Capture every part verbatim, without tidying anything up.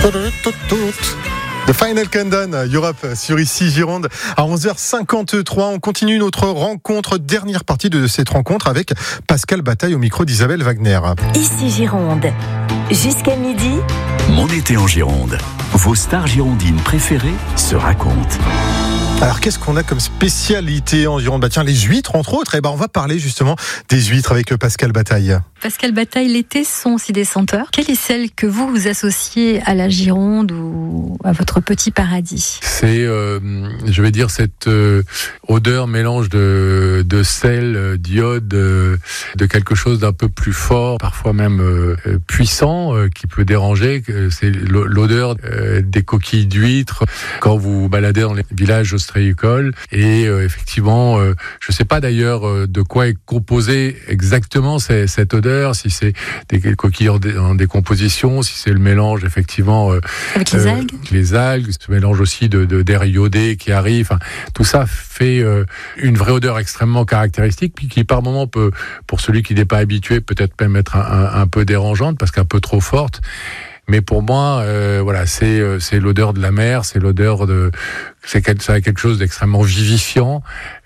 The Final Countdown, Europe sur Ici Gironde à onze heures cinquante-trois. On continue notre rencontre, dernière partie de cette rencontre avec Pascal Bataille au micro d'Isabelle Wagner. Ici Gironde, jusqu'à midi. Mon été en Gironde. Vos stars girondines préférées se racontent. Alors qu'est-ce qu'on a comme spécialité en Gironde ? Bah tiens, les huîtres entre autres. Et ben on va parler justement des huîtres avec Pascal Bataille. Pascal Bataille, l'été sont aussi des senteurs. Quelle est celle que vous vous associez à la Gironde ou à votre petit paradis ? C'est, euh, je vais dire, cette euh, odeur mélange de, de sel, d'iode, de, de quelque chose d'un peu plus fort, parfois même euh, puissant, euh, qui peut déranger. C'est l'odeur euh, des coquilles d'huîtres quand vous vous baladez dans les villages ostréicoles. Et euh, effectivement, euh, je ne sais pas d'ailleurs euh, de quoi est composée exactement c'est, cette odeur. Si c'est des coquilles en, dé, en décomposition, si c'est le mélange effectivement euh, avec les euh, algues, les algues, ce mélange aussi de, de d'air iodé qui arrive. Enfin, tout ça fait euh, une vraie odeur extrêmement caractéristique, puis qui par moment peut, pour celui qui n'est pas habitué, peut-être même être un, un, un peu dérangeante parce qu'un peu trop forte. Mais pour moi, euh, voilà, c'est c'est l'odeur de la mer, c'est l'odeur de, c'est ça a quelque chose d'extrêmement vivifiant.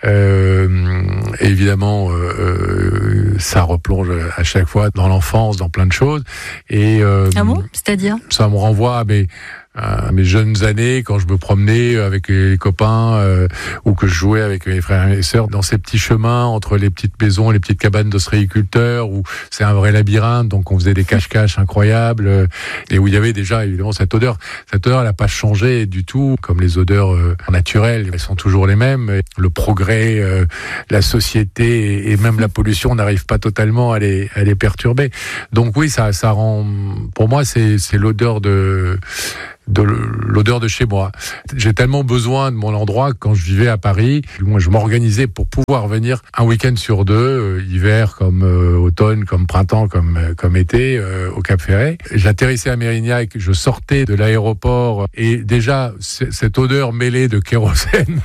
Euh, évidemment, euh, ça replonge à chaque fois dans l'enfance, dans plein de choses. Et euh, ah bon ? C'est-à-dire ? Ça me renvoie à mes à mes jeunes années, quand je me promenais avec les copains euh, ou que je jouais avec mes frères et mes sœurs dans ces petits chemins entre les petites maisons, les petites cabanes d'ostréiculteurs où c'est un vrai labyrinthe, donc on faisait des cache-cache incroyables euh, et où il y avait déjà évidemment cette odeur. Cette odeur, elle n'a pas changé du tout, comme les odeurs euh, naturelles, elles sont toujours les mêmes. Le progrès, euh, la société et, et même la pollution n'arrivent pas totalement à les, à les perturber. Donc oui, ça, ça rend, pour moi, c'est, c'est l'odeur de de l'odeur de chez moi. J'ai tellement besoin de mon endroit quand je vivais à Paris. Moi, je m'organisais pour pouvoir venir un week-end sur deux, euh, hiver comme euh, automne, comme printemps, comme euh, comme été, euh, au Cap-Ferret. J'atterrissais à Mérignac, je sortais de l'aéroport et déjà c- cette odeur mêlée de kérosène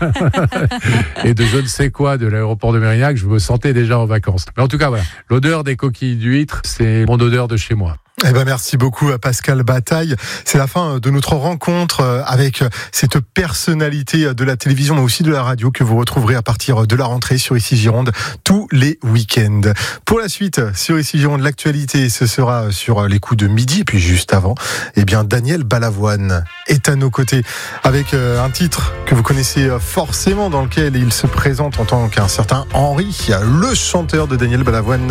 et de je ne sais quoi de l'aéroport de Mérignac, je me sentais déjà en vacances. Mais en tout cas, voilà, l'odeur des coquilles d'huîtres, c'est mon odeur de chez moi. Eh ben merci beaucoup à Pascal Bataille. C'est la fin de notre rencontre avec cette personnalité de la télévision mais aussi de la radio que vous retrouverez à partir de la rentrée sur Ici Gironde tous les week-ends. Pour la suite sur Ici Gironde, l'actualité, ce sera sur les coups de midi et puis juste avant, eh bien Daniel Balavoine est à nos côtés avec un titre que vous connaissez forcément dans lequel il se présente en tant qu'un certain Henri, le chanteur de Daniel Balavoine.